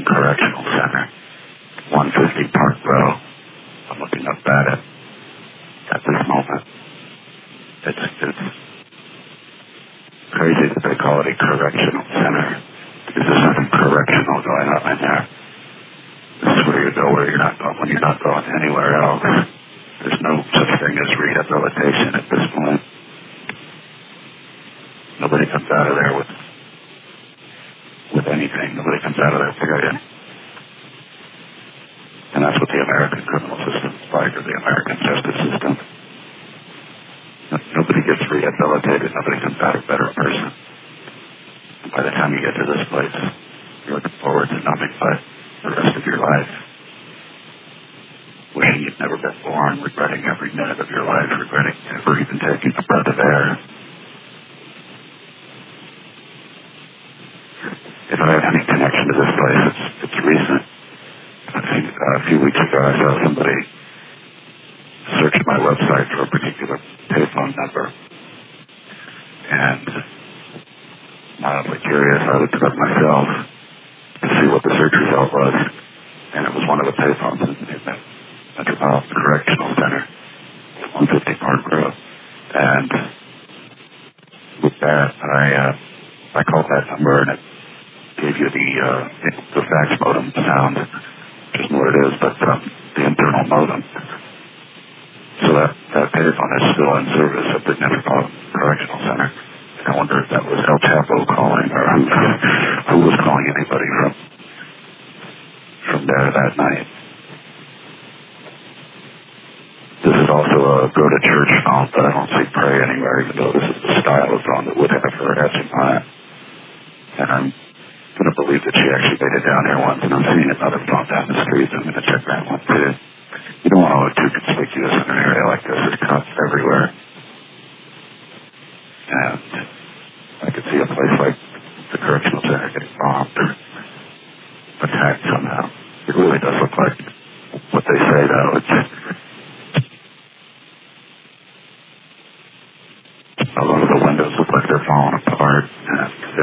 Correctional Center, 150 Park Row. I'm looking up at this moment. It's crazy that they call it a correctional center, because there's nothing correctional going on in there. This is where you go where you're not going when you're not going anywhere else. There's no such thing as rehabilitation at this point. Nobody comes out of there with anything. Nobody comes out of there period. And that's what the American criminal system is like, or the American justice system. Nobody gets rehabilitated. Nobody comes out a better person. And by the time you get to this place, you're looking forward to nothing but the rest of your life. Wishing you'd never been born, regretting every minute of your life, regretting ever even taking a breath of air. If I have any connection to this place, it's recent. I think a few weeks ago I saw somebody search my website for a particular payphone number. And mildly curious, I looked it up myself to see what the search result was. And it was one of the payphones in the Metropolitan Correctional Center, 150 Park Row. And with that, I called that number and it gave you the fax modem sound, which is what it is, but the internal modem. So that payphone is still in service at the Metropolitan Correctional Center. I wonder if that was El Chapo calling, or who was calling anybody from there that night. This is also a go to church phone, but I don't see pray anywhere, even though this is the style of phone that would have her etching on it. And I'm going to believe that she actually made it down here once, and I'm seeing another phone down the street, so I'm going to check that one too. You don't want to look too conspicuous in an area like this. There's cops everywhere. And I could see a place like the Correctional Center getting bombed or attacked some